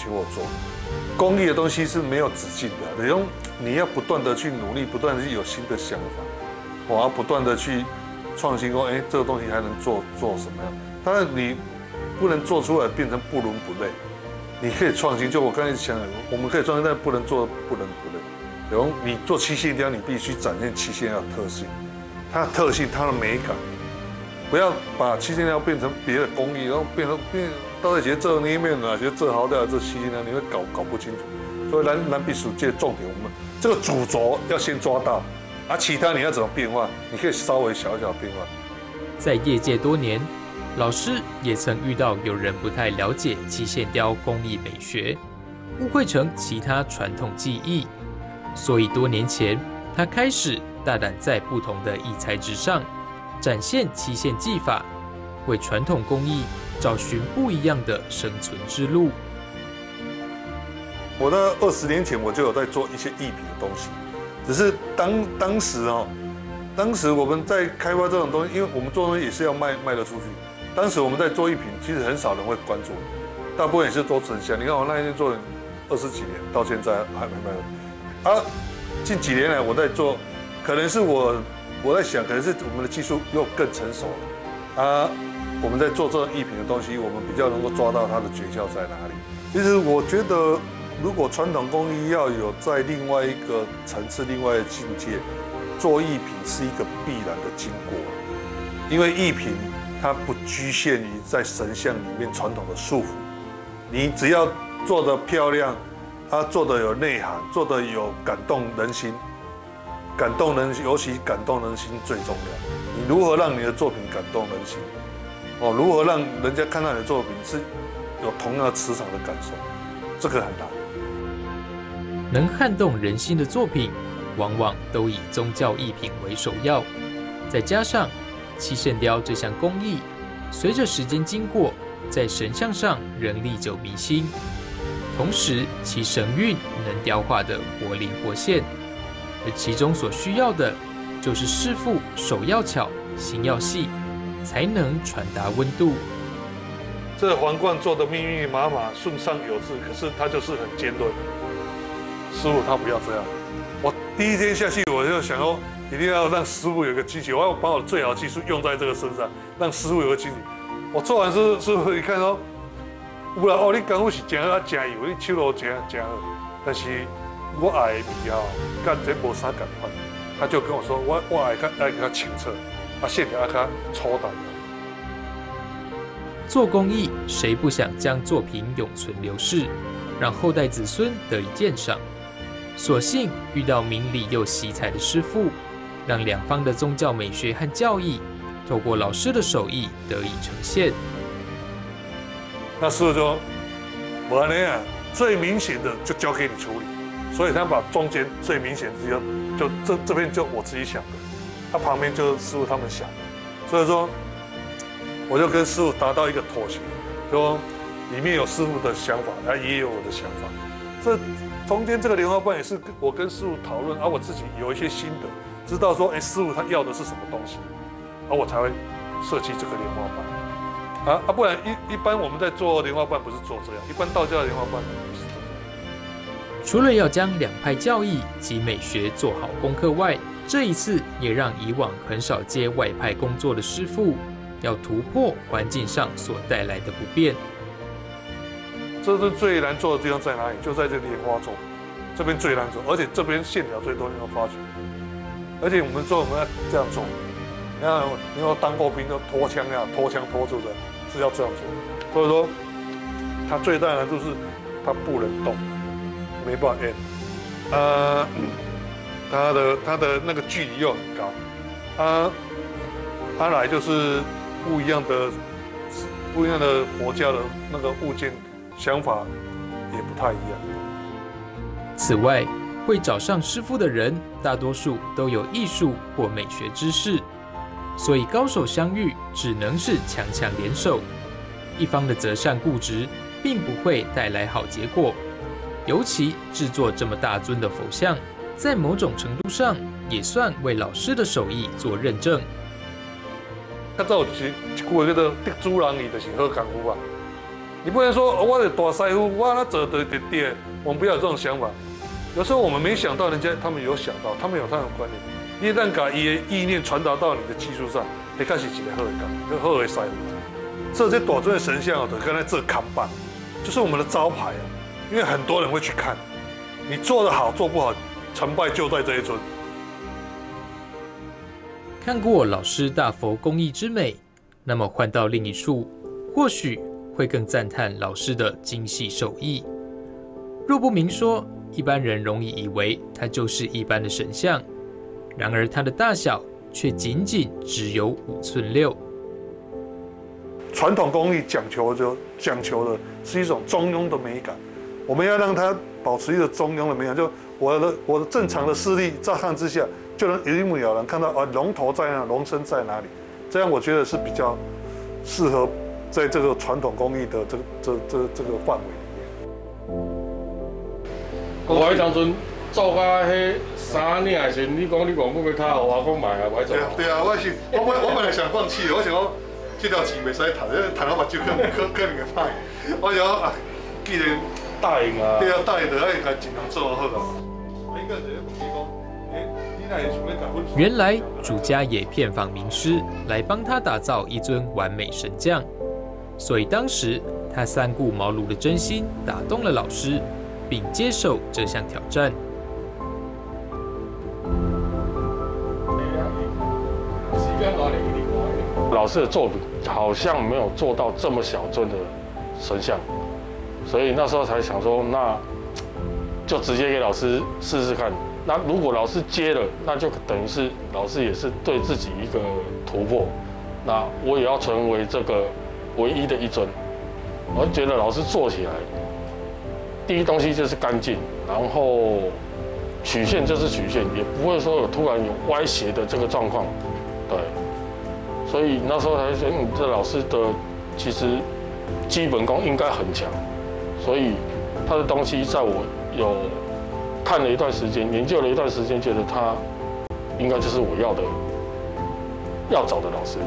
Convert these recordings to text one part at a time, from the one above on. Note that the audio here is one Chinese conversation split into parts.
请我做。工艺的东西是没有止境的，你要不断的去努力，不断的去有新的想法，我要不断的去创新，说这个东西还能做什么样？当然你不能做出来变成不伦不类，你可以创新。就我刚才讲的，我们可以创新，但不能做不伦不类。比如你做漆线雕，你必须展现漆线雕的特性，它的特性，它的美感，不要把漆线雕变成别的工艺，然后变到底觉得这那一面啊，觉得这好掉这漆线雕，你会搞不清楚。所以蓝必属界重点，我们这个主轴要先抓到，其他你要怎么变化，你可以稍微小变化。 在业界多年，老师也曾遇到有人不太了解漆线雕工艺美学，误会成其他传统技艺，所以多年前他开始大胆在不同的艺材质上展现漆线技法，为传统工艺找寻不一样的生存之路。 我在20年前我就有在做一些艺品的东西，只是当时我们在开发这种东西，因为我们做东西也是要卖得出去。当时我们在做艺品，其实很少人会关注，大部分也是做成像。你看我那一天做了20几年，到现在还没卖。近几年来我在做，可能是我在想，可能是我们的技术又更成熟了。我们在做这种艺品的东西，我们比较能够抓到它的诀窍在哪里。其实我觉得，如果传统工艺要有在另外一个层次、另外一个境界，做艺品是一个必然的经过，因为艺品它不局限于在神像里面传统的束缚，你只要做得漂亮，它做得有内涵，做得有感动人心，尤其感动人心最重要。你如何让你的作品感动人心？如何让人家看到你的作品是有同样的磁场的感受？这个很难。 能撼动人心的作品，往往都以宗教艺品为首要，再加上漆线雕这项工艺，随着时间经过，在神像上仍历久弥新。同时，其神韵能雕化得活灵活现，而其中所需要的，就是师傅手要巧，心要细，才能传达温度。 这个皇冠做的密密麻麻，顺上有致，可是它就是很尖锐。师傅他不要这样。我第一天下去，我就想说，一定要让师傅有个惊喜，我要把我最好的技术用在这个身上，让师傅有个惊喜。我做完师傅一看说，有啦，你功夫是真好，真有，你手路真好，但是我爱的物件跟这无啥共款。他就跟我说，我爱较清澈，线条较粗淡。 做工艺，谁不想将作品永存流世，让后代子孙得以鉴赏？所幸遇到明理又惜才的师傅，让两方的宗教美学和教义，透过老师的手艺得以呈现。 那师傅说：“不然呢，最明显的就交给你处理。”所以他把中间最明显的就这边就我自己想的，他旁边就是师傅他们想的。所以说，我就跟师傅达到一个妥协，说里面有师傅的想法，也有我的想法。这中间这个莲花瓣也是我跟师傅讨论，我自己有一些心得，知道说，师傅他要的是什么东西，我才会设计这个莲花瓣。不然一般我们在做莲花瓣不是做这样，一般道教的莲花瓣不是这样。 除了要将两派教义及美学做好功课外，这一次也让以往很少接外派工作的师傅，要突破环境上所带来的不便。 这是最难做的地方在哪里？就在这莲花座，这边最难做，而且这边线条最多，你有发觉？而且我们要这样做，你要当过兵都拖枪拖住的，是要这样做。所以说，它最大的难度是它不能动，没办法按。它的那个距离又很高。它来就是不一样的佛教的那个物件。想法也不太一样。 此外，会找上师傅的人，大多数都有艺术或美学知识，所以高手相遇只能是强强联手。一方的择善固执，并不会带来好结果。尤其制作这么大尊的佛像，在某种程度上也算为老师的手艺做认证。 较早一句话叫做“得主人意”，就是好功夫吧。 你不能说我的大师傅，我那做对对，我们不要有这种想法。有时候我们没想到，他们有想到，他们有他们的观念。你一旦把伊的意念传达到你的技术上，会开始一个好的工，好的师傅。这些大尊的神像哦，就跟在这看板，就是我们的招牌啊。因为很多人会去看，你做得好做不好，成败就在这一尊。 看过老师大佛工艺之美，那么换到另一处，或许会更赞叹老师的精细手艺。若不明说，一般人容易以为它就是一般的神像，然而它的大小却仅仅只有5寸6。 传统工艺讲求的是一种中庸的美感，我们要让它保持一个中庸的美感。就我的正常的视力乍看之下，就能一目了然看到龙头在哪，龙身在哪里。这样我觉得是比较适合在这个传统工艺的这个范围里面。 我迄当阵做到迄3领的时，你讲你原本要卡我讲买啊，我做。 对啊，我本来想放弃的，我想讲这条钱袂使赚，赚到目睭可能会歹。我想啊，既然答应啊， 对啊，答应就爱家尽量做好了。应该是问题讲，你那想要搞分？ 原来主家也遍访名师来帮他打造一尊完美神将，所以当时他3顾茅庐的真心打动了老师，并接受这项挑战。 老师的作品好像没有做到这么小尊的神像，所以那时候才想说，那就直接给老师试试看。那如果老师接了，那就等于是老师也是对自己一个突破。那我也要成为这个唯一的一尊。我觉得老师做起来，第一东西就是干净，然后曲线就是曲线，也不会说有突然有歪斜的这个状况，对。所以那时候才觉得，这老师的其实基本功应该很强，所以他的东西在我有看了一段时间，研究了一段时间，觉得他应该就是我要找的老师。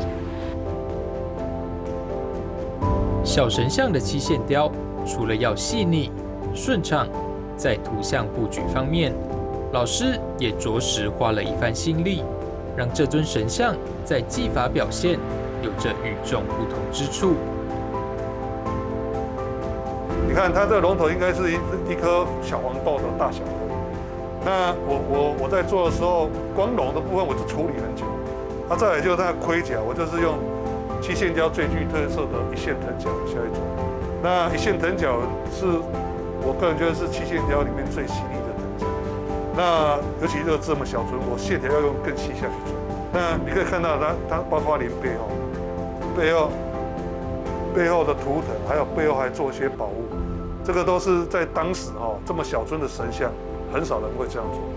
小神像的漆线雕，除了要细腻、顺畅，在图像布局方面，老师也着实花了一番心力，让这尊神像在技法表现有着与众不同之处。 你看它这个龙头应该是一颗小黄豆的大小。那我在做的时候，光龙的部分我就处理很久。再来就是它的盔甲，我就是用漆线雕最具特色的一线藤角下去做。那一线藤角是我个人觉得是漆线雕里面最细腻的藤角。那尤其是这么小尊，我线条要用更细下去做。那你可以看到它包括连背后的图腾，还有背后还做一些宝物，这个都是在当时这么小尊的神像，很少人会这样做。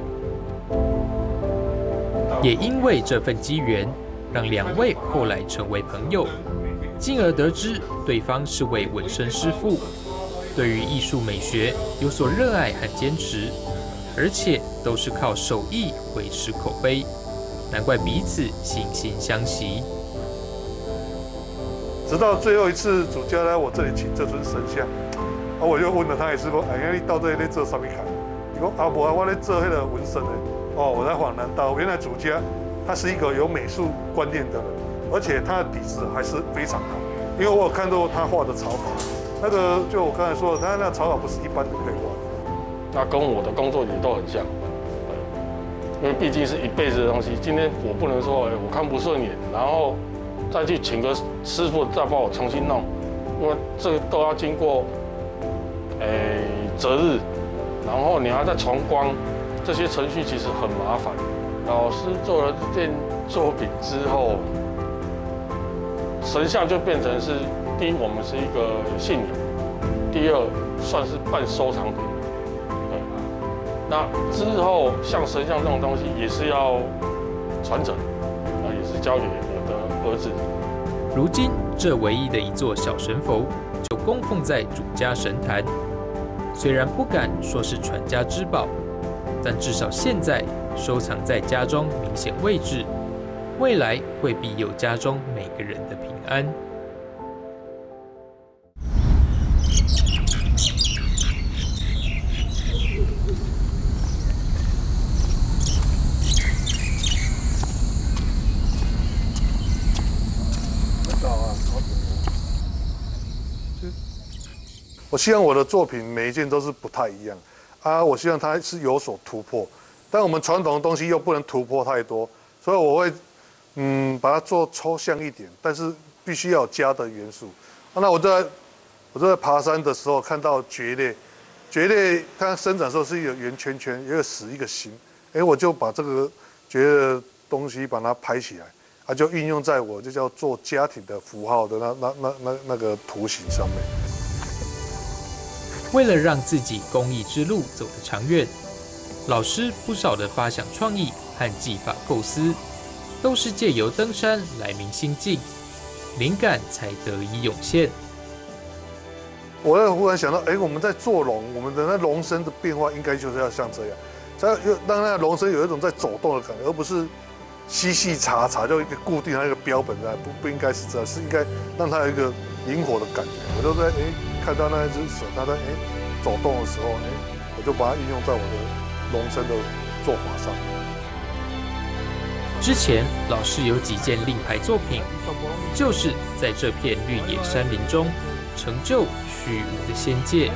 也因为这份机缘，让2位后来成为朋友，进而得知对方是位纹身师傅，对于艺术美学有所热爱和坚持，而且都是靠手艺维持口碑，难怪彼此惺惺相惜。 直到最后一次主家来我这里请这尊神像，我就问了他一次说：“哎呀，你到这里在做什么看？”你说：“啊，我在做那个纹身的。”我才恍然大悟，原来主家他是一个有美术观念的人，而且他的底子还是非常好。因为我有看到他画的草稿，那个就我刚才说的，他那草稿不是一般的可以画。 那跟我的工作也都很像，因为毕竟是一辈子的东西。今天我不能说，我看不顺眼，然后再去请个师傅再帮我重新弄，因为这个都要经过择日，然后你还要再重光。这些程序其实很麻烦。老师做了这件作品之后，神像就变成是第一，我们是一个信仰；第二，算是半收藏品。那之后像神像这种东西也是要传承，也是交给我的儿子。 如今这唯一的一座小神佛，就供奉在主家神坛。虽然不敢说是传家之宝，但至少现在收藏在家中明显位置，未来会庇佑家中每个人的平安。 希望我的作品每一件都是不太一样啊，我希望它是有所突破，但我们传统的东西又不能突破太多，所以我会把它做抽象一点，但是必须要有家的元素。那我在爬山的时候看到蕨类它生长的时候是一个圆圈圈，一个死一个心，我就把这个蕨类的东西把它拍起来，就运用在我就叫做家庭的符号的那个图形上面。 为了让自己工艺之路走得长远，老师不少的发想创意和技法构思，都是借由登山来明心境，灵感才得以涌现。 我又忽然想到，我们在做龙，我们的那龙身的变化应该就是要像这样，才让那龙身有一种在走动的感觉，而不是细细查就一个固定的那个标本在，不应该是这样，是应该让它有一个灵活的感觉。我就在看到那一只蛇，它在走动的时候，我就把它运用在我的龙身的做法上。 之前老师有几件令牌作品，就是在这片绿野山林中成就虚无的仙界。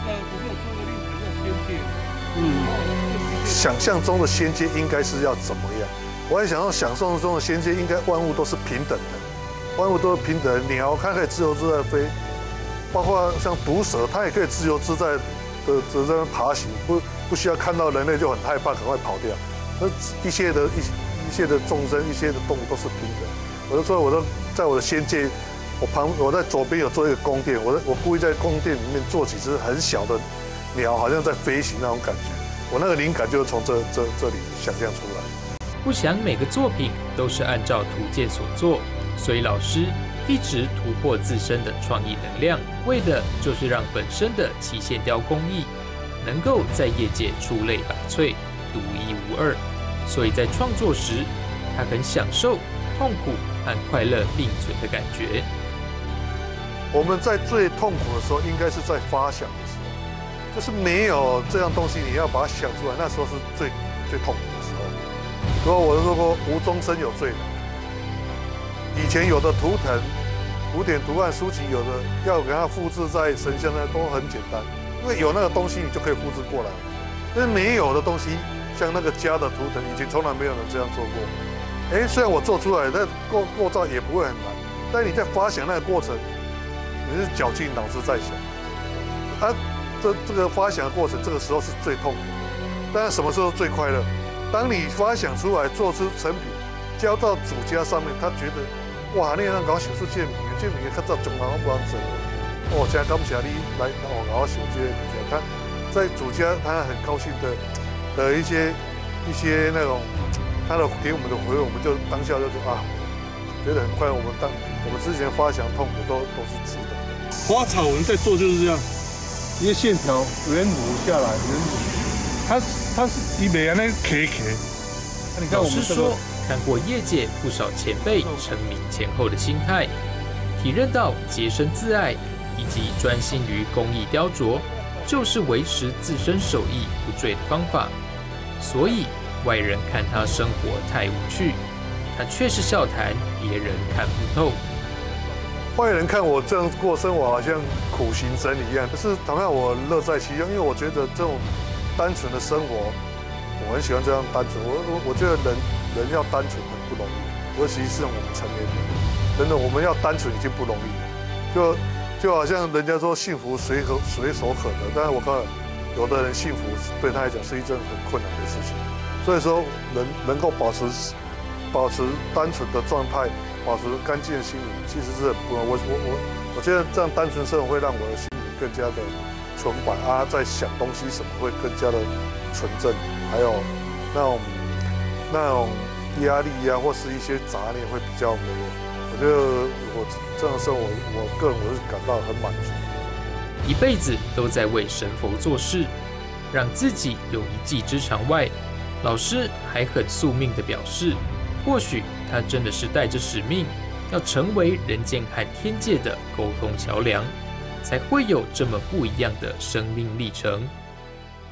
想象中的仙界应该是要怎么样？我还想要想象中的仙界应该万物都是平等的，万物都是平等的，鸟它可以自由自在飞。包括像毒蛇，它也可以自由自在的在那爬行，不需要看到人类就很害怕，赶快跑掉。那一切的众生，一切的动物都是平等。我就说，我都在我的仙界，我在左边有做一个宫殿，我故意在宫殿里面做几只很小的鸟，好像在飞行那种感觉。我那个灵感就是从这里想象出来。 不想每个作品都是按照图鉴所做，所以老师一直突破自身的创意能量，为的就是让本身的漆线雕工艺能够在业界出类拔萃、独一无二。所以在创作时，他很享受痛苦和快乐并存的感觉。 我们在最痛苦的时候，应该是在发想的时候，就是没有这样东西，你要把它想出来，那时候是最痛苦的时候。所以我说过，无中生有最难。以前有的图腾、古典图案、书籍，有的要给它复制在神像那都很简单，因为有那个东西，你就可以复制过来。但是没有的东西，像那个家的图腾，以前从来没有人这样做过。虽然我做出来，但构造也不会很难，但你在发想那个过程，你是绞尽脑汁在想。这个发想的过程，这个时候是最痛苦。但是什么时候最快乐？当你发想出来，做出成品，交到主家上面，他觉得。哇！你让搞想出这名较早从来都不让做。真感谢你来我想这个物件。他在主家，他很高兴的一些那种，他的给我们的回馈，我们就当下就说觉得很快。我们之前发想痛苦都是值得的。 花草我们在做就是这样，一个线条圆弧下来，它是一美安那K。 老师说。看过业界不少前辈成名前后的心态，体认到洁身自爱以及专心于工艺雕琢，就是维持自身手艺不坠的方法。所以外人看他生活太无趣，他却是笑谈别人看不透。 外人看我这样过生活，好像苦行僧一样，可是同样我乐在其中，因为我觉得这种单纯的生活，我很喜欢这样单纯。我觉得人要单纯很不容易，尤其是我们成年人，真的我们要单纯已经不容易。就好像人家说幸福随手可得，但是我告诉你，有的人幸福对他来讲是一件很困难的事情。所以说，能够保持单纯的状态，保持干净的心灵，其实是很不容易。我觉得这样单纯生活会让我的心灵更加的纯白在想东西什么会更加的纯正，还有那种压力或是一些杂念会比较没有。我觉得我这样的生活，我个人是感到很满足。 一辈子都在为神佛做事，让自己有一技之长外，老师还很宿命地表示，或许他真的是带着使命，要成为人间和天界的沟通桥梁，才会有这么不一样的生命历程。